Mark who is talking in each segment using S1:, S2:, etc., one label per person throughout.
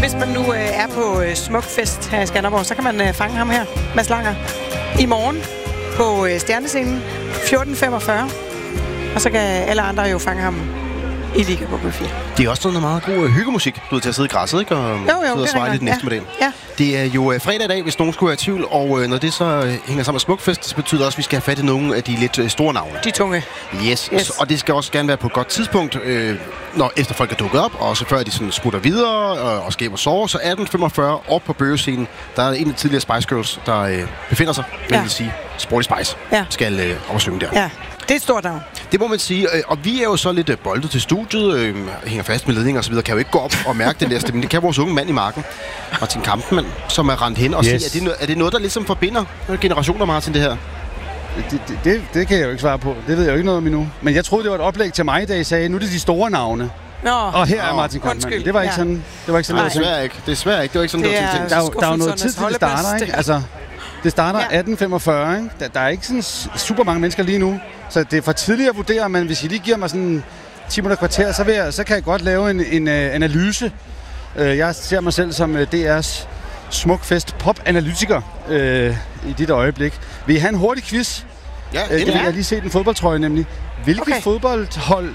S1: Hvis man nu er på Smukfest her i Skanderborg, så kan man fange ham her, Mads Langer, i morgen på Stjernescenen 14:45. Og så kan alle andre jo fange ham i Liga på B4.
S2: Det er også noget meget god hyggemusik. Du er til at sidde i græsset, ikke? Og sidde og svare lidt næste model.
S1: Ja.
S2: Det er jo fredag i dag, hvis nogen skulle være i tvivl. Og når det så hænger sammen med Smukfest, så betyder det også, at vi skal have fat i nogle af de lidt store navne.
S1: De tunge.
S2: Yes. Og det skal også gerne være på et godt tidspunkt, når efter folk er dukket op, og så før de sådan smutter videre og skaber sove. Så 18:45 op på Bøgescenen, der er en af tidligere Spice Girls, der befinder sig, vil jeg sige, Sporty Spice, skal op og synge der.
S1: Ja. Det er et stort navn.
S2: Det må man sige, og vi er jo så lidt boldet til studiet, hænger fast med ledninger og så videre, kan jo ikke gå op og mærke den der stemning. Det kan vores unge mand i marken, Martin Kampmann, som er rendt hen og siger, er det noget, der ligesom forbinder generationer, Martin, det her?
S3: Det kan jeg jo ikke svare på. Det ved jeg jo ikke noget om endnu. Men jeg troede, det var et oplæg til mig, da I sagde, nu er det de store navne. Og her er Martin Kampmann. Det var ikke sådan. Det var ikke sådan.
S2: Nej, desværre ikke. Det var ikke sådan, det var tænkt.
S3: Der er jo noget tid til det starter, ikke? Altså, det starter 18:45, ikke? Der er ikke sådan super mange mennesker lige nu. Så det er for tidligt at vurdere, men hvis I lige giver mig sådan 10 minutter kvarter, så kan jeg godt lave en analyse. Jeg ser mig selv som DR's Smukfest pop-analytiker i dit øjeblik. Vil I have en hurtig quiz?
S2: Ja,
S3: jeg har lige set en fodboldtrøje nemlig. Hvilket fodboldhold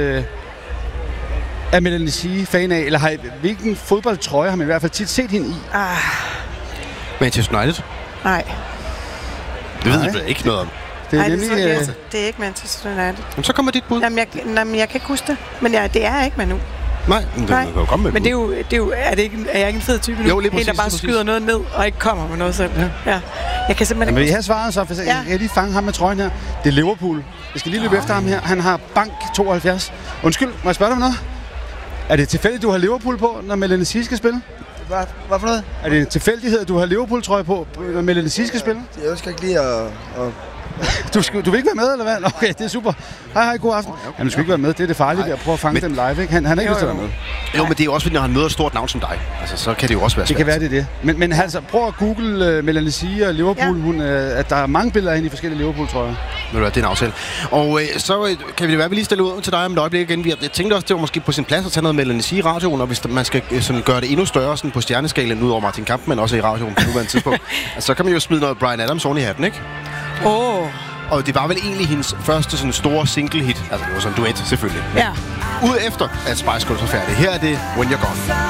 S3: er Melanie C fan af? Eller hvilken fodboldtrøje har man i hvert fald tit set hende i?
S2: Manchester United?
S1: Nej.
S2: Det ved jeg ikke noget om.
S1: Det er nemlig... Det er ikke Manchester United.
S2: Jamen, så kommer dit bud.
S1: Jamen, jeg kan ikke huske det. Men det er ikke Manu.
S2: Nej, men det kan jo komme med.
S1: Men er jeg ikke en fed type nu?
S2: Jo, lige præcis.
S1: En, der bare skyder noget ned og ikke kommer med noget selv. Ja. Jeg kan simpelthen
S3: ikke... Men I har svaret så, for jeg kan lige fange ham med trøjen her. Det er Liverpool. Jeg skal lige løbe efter ham her. Han har bank 72. Undskyld, må jeg spørge dig om noget? Er det tilfældigt, du har Liverpool på, når Melanie C skal spille?
S4: Hvad for noget?
S3: Er det en tilfældighed, at du har Liverpool-trøje på, når Melanie C skal spille?
S4: Jeg skal ikke lige at...
S3: Du vil ikke være med, eller hvad? Okay, det er super. Hej, god aften. Okay. Jamen, du skal ikke være med. Det er det farlige ved at prøve at fange dem live, ikke? Han er ikke lyst til at være med.
S2: Jo, men det er jo også, fordi når han møder et stort navn som dig. Altså, så kan det jo også være svært.
S3: Det kan være, det. Men altså, prøv at google Melanie C og Liverpool. At der er mange billeder af hende i forskellige Liverpool-trøjer.
S2: Det er en aftale. Og så kan vi lige stille ud til dig om et øjeblik igen. Jeg tænkte også, det var måske på sin plads at tage noget Melanie C i radioen, og hvis man skal sådan gøre det endnu større sådan på stjerneskalen, ud over Martin Kampmann, også i radioen på nuværende tidspunkt, så kan man jo smide noget Bryan Adams oven i hatten, ikke? Og det var vel egentlig hendes første sådan store single hit. Altså det var sådan en duet, selvfølgelig.
S1: Ja.
S2: Ud efter at Spice Girls var færdig. Her er det When You're Gone.